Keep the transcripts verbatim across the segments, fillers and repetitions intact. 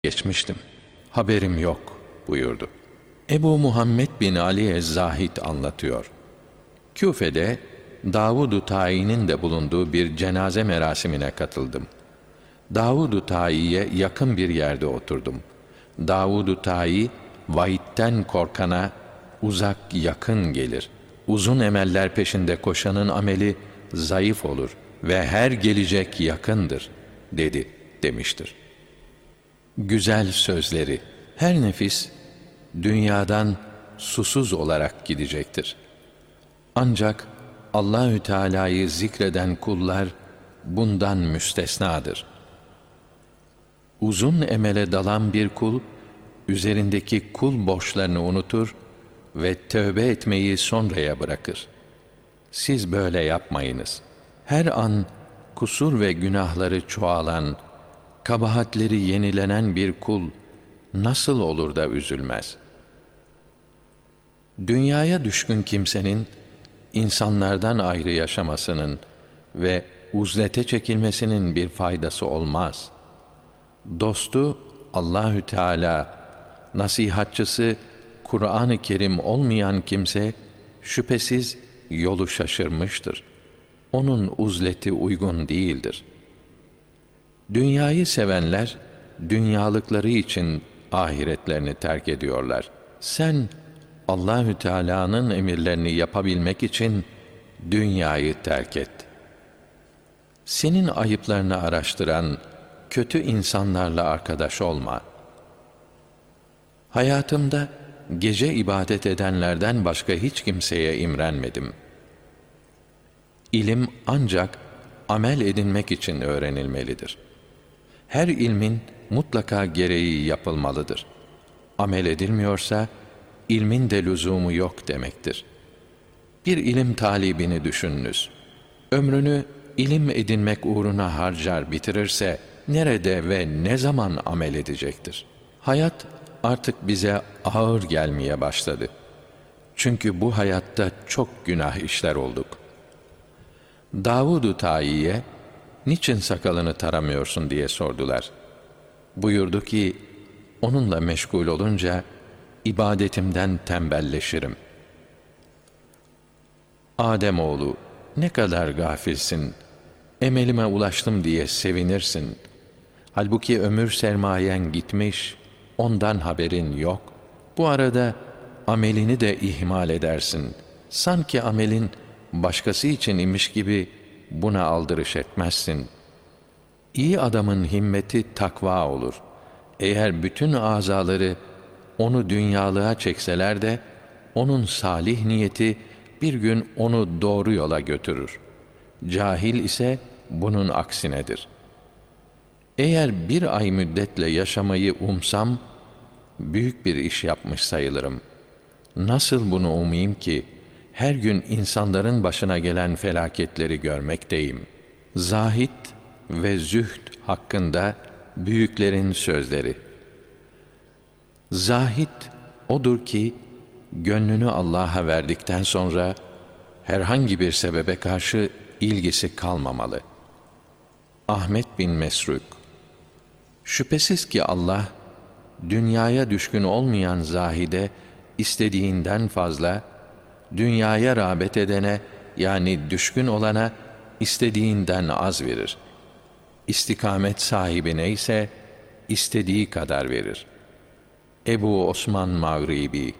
geçmiştim. Haberim yok buyurdu. Ebu Muhammed bin Ali Ez-Zahid anlatıyor. Küfe'de Davud-u Tayi'nin de bulunduğu bir cenaze merasimine katıldım. Davud-u Tayi'ye yakın bir yerde oturdum. Davud-u Tayi, vaitten korkana uzak yakın gelir. Uzun emeller peşinde koşanın ameli zayıf olur ve her gelecek yakındır, dedi, demiştir. Güzel sözleri, her nefis dünyadan susuz olarak gidecektir. Ancak Allahü Teala'yı zikreden kullar bundan müstesnadır. Uzun emele dalan bir kul, üzerindeki kul borçlarını unutur ve tövbe etmeyi sonraya bırakır. Siz böyle yapmayınız. Her an kusur ve günahları çoğalan, kabahatleri yenilenen bir kul nasıl olur da üzülmez? Dünyaya düşkün kimsenin insanlardan ayrı yaşamasının ve uzlete çekilmesinin bir faydası olmaz. Dostu Allahü Teala, nasihatçısı Kur'an-ı Kerim olmayan kimse şüphesiz yolu şaşırmıştır. Onun uzleti uygun değildir. Dünyayı sevenler dünyalıkları için ahiretlerini terk ediyorlar. Sen Allahü Teala'nın emirlerini yapabilmek için dünyayı terk et. Senin ayıplarını araştıran kötü insanlarla arkadaş olma. Hayatımda gece ibadet edenlerden başka hiç kimseye imrenmedim. İlim ancak amel edinmek için öğrenilmelidir. Her ilmin mutlaka gereği yapılmalıdır. Amel edilmiyorsa ilmin de lüzumu yok demektir. Bir ilim talibini düşününüz. Ömrünü ilim edinmek uğruna harcar bitirirse nerede ve ne zaman amel edecektir? Hayat artık bize ağır gelmeye başladı. Çünkü bu hayatta çok günah işler olduk. Davud-u Tayi'ye niçin sakalını taramıyorsun diye sordular. Buyurdu ki, onunla meşgul olunca ibadetimden tembelleşirim. Ademoğlu, ne kadar gafilsin, emelime ulaştım diye sevinirsin. Halbuki ömür sermayen gitmiş, ondan haberin yok. Bu arada amelini de ihmal edersin. Sanki amelin başkası için imiş gibi buna aldırış etmezsin. İyi adamın himmeti takva olur. Eğer bütün azaları onu dünyalığa çekseler de, onun salih niyeti bir gün onu doğru yola götürür. Cahil ise bunun aksinedir. Eğer bir ay müddetle yaşamayı umsam, büyük bir iş yapmış sayılırım. Nasıl bunu umayım ki, her gün insanların başına gelen felaketleri görmekteyim. Zahid ve zühd hakkında büyüklerin sözleri. Zahid odur ki, gönlünü Allah'a verdikten sonra, herhangi bir sebebe karşı ilgisi kalmamalı. Ahmet bin Mesruk. Şüphesiz ki Allah, dünyaya düşkün olmayan zahide istediğinden fazla, dünyaya rağbet edene yani düşkün olana istediğinden az verir. İstikamet sahibine ise istediği kadar verir. Ebu Osman Mağribi.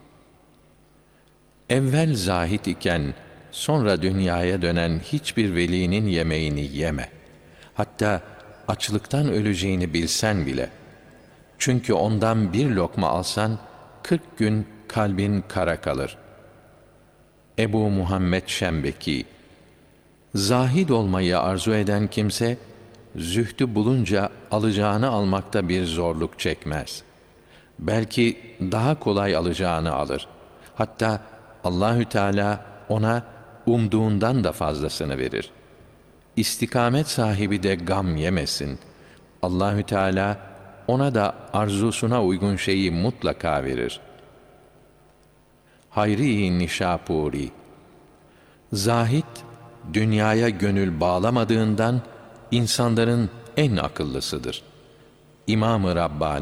Evvel zahid iken sonra dünyaya dönen hiçbir velinin yemeğini yeme. Hatta açlıktan öleceğini bilsen bile. Çünkü ondan bir lokma alsan kırk gün kalbin kara kalır. Ebu Muhammed Şembeki. Zahid olmayı arzu eden kimse, zühdü bulunca alacağını almakta bir zorluk çekmez. Belki daha kolay alacağını alır. Hatta Allahü Teala ona umduğundan da fazlasını verir. İstikamet sahibi de gam yemesin. Allahü Teala ona da arzusuna uygun şeyi mutlaka verir. Hayri Nişapuri. Zahid dünyaya gönül bağlamadığından insanların en akıllısıdır. İmam-ı Rabbani